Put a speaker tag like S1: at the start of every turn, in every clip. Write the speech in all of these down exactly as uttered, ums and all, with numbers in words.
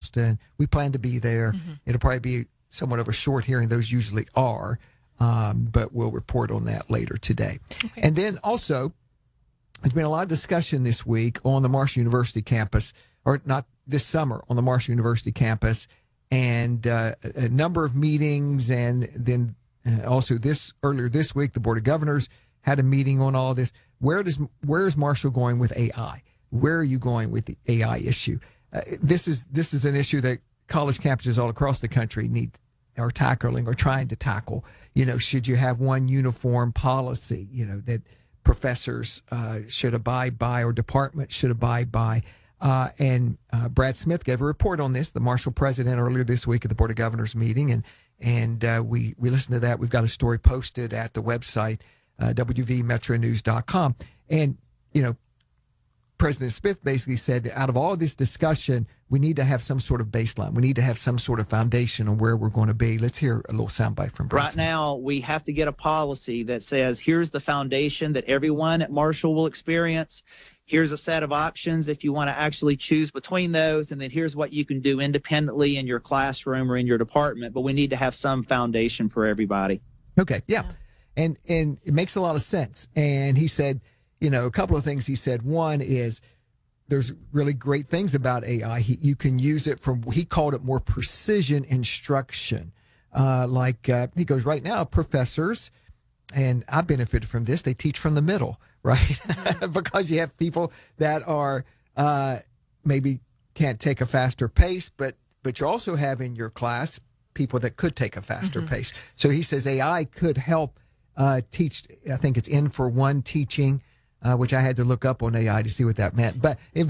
S1: Charleston. We plan to be there. Mm-hmm. It'll probably be somewhat of a short hearing. Those usually are, um, but we'll report on that later today. Okay. And then also, there's been a lot of discussion this week on the Marshall University campus, or not this summer, on the Marshall University campus, and uh, a number of meetings. And then uh, also this earlier this week, the Board of Governors had a meeting on all this. Where does where is Marshall going with A I? Where are you going with the A I issue? Uh, this is this is an issue that college campuses all across the country need are tackling or trying to tackle. You know, should you have one uniform policy, you know, that professors uh, should abide by or departments should abide by? Uh, and uh, Brad Smith gave a report on this, the Marshall president, earlier this week at the Board of Governors meeting. And and uh, we, we listened to that. We've got a story posted at the website, uh, W V metro news dot com. And, you know, President Smith basically said, out of all this discussion, we need to have some sort of baseline. We need to have some sort of foundation on where we're going to be. Let's hear a little soundbite from Brad
S2: Right
S1: Smith.
S2: Now, we have to get a policy that says, here's the foundation that everyone at Marshall will experience. Here's a set of options if you want to actually choose between those. And then here's what you can do independently in your classroom or in your department. But we need to have some foundation for everybody.
S1: Okay, yeah. yeah. And, and it makes a lot of sense. And he said, you know, a couple of things he said. One is there's really great things about A I. He, you can use it from, he called it more precision instruction. Uh, like uh, he goes, right now, professors, and I benefited from this, they teach from the middle, right? Because you have people that are uh, maybe can't take a faster pace, but but you also have in your class people that could take a faster mm-hmm. pace. So he says A I could help uh, teach, I think it's N for one teaching, Uh, which I had to look up on A I to see what that meant. But if,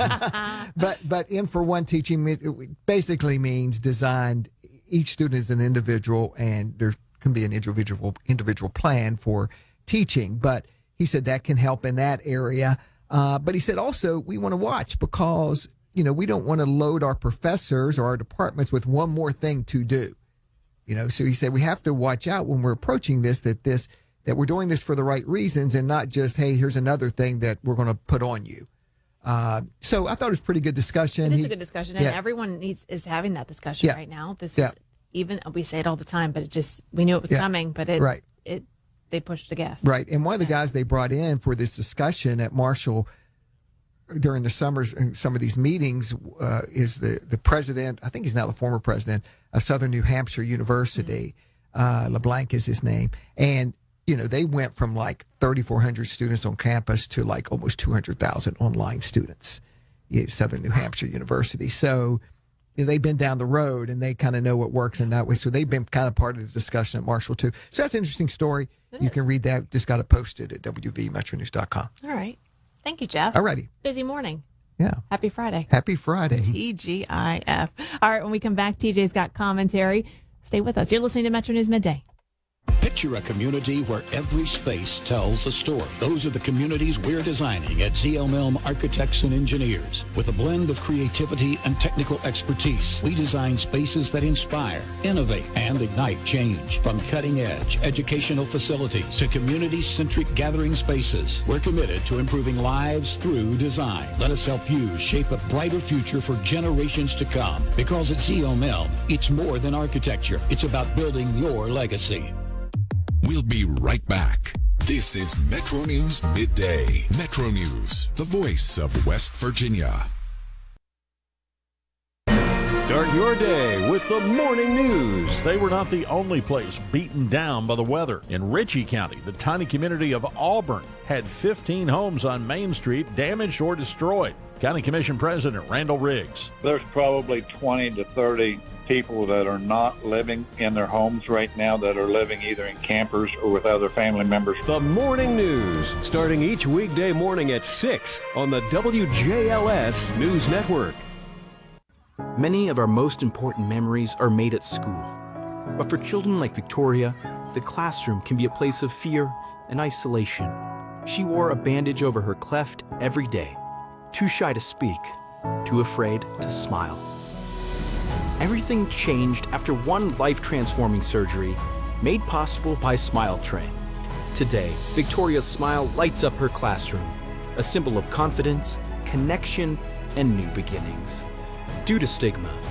S1: but but N for one teaching basically means designed. Each student is an individual, and there can be an individual individual plan for teaching. But he said that can help in that area. Uh, but he said also we want to watch because you know we don't want to load our professors or our departments with one more thing to do. You know, so he said we have to watch out when we're approaching this that this. that we're doing this for the right reasons and not just, hey, here's another thing that we're going to put on you. Uh, so I thought it was a pretty good discussion.
S3: It is
S1: he,
S3: a good discussion, and
S1: yeah.
S3: everyone needs is having that discussion
S1: yeah.
S3: right now. This
S1: yeah.
S3: is even we say it all the time, but it just we knew it was
S1: yeah.
S3: coming, but it
S1: right.
S3: it they pushed the gas.
S1: Right, and one of the guys they brought in for this discussion at Marshall during the summers and some of these meetings uh, is the the president. I think he's now the former president of Southern New Hampshire University. Mm-hmm. Uh, LeBlanc is his name, and you know, they went from like thirty-four hundred students on campus to like almost two hundred thousand online students at Southern New Hampshire University. So you know, they've been down the road and they kind of know what works in that way. So they've been kind of part of the discussion at Marshall too. So that's an interesting story. It you is. Can read that. Just got it posted at W V metro news dot com.
S3: All right. Thank you, Jeff.
S1: All righty.
S3: Busy morning.
S1: Yeah.
S3: Happy Friday.
S1: Happy Friday.
S3: T G I F. All right. When we come back, T J's got commentary. Stay with us. You're listening to Metro News Midday.
S4: Picture a community where every space tells a story. Those are the communities we're designing at Z L Milne Architects and Engineers. With a blend of creativity and technical expertise, we design spaces that inspire, innovate, and ignite change. From cutting-edge educational facilities to community-centric gathering spaces, we're committed to improving lives through design. Let us help you shape a brighter future for generations to come. Because at Z L Milne, it's more than architecture. It's about building your legacy.
S5: We'll be right back. This is Metro News Midday. Metro News, the voice of West Virginia.
S6: Start your day with the morning news. They were not the only place beaten down by the weather. In Ritchie County, the tiny community of Auburn had fifteen homes on Main Street damaged or destroyed. County Commission President Randall Riggs.
S7: There's probably twenty to thirty people that are not living in their homes right now, that are living either in campers or with other family members.
S8: The morning news, starting each weekday morning at six on the W J L S News Network.
S9: Many of our most important memories are made at school. But for children like Victoria, the classroom can be a place of fear and isolation. She wore a bandage over her cleft every day, too shy to speak, too afraid to smile. Everything changed after one life-transforming surgery made possible by Smile Train. Today, Victoria's smile lights up her classroom, a symbol of confidence, connection, and new beginnings. Due to stigma,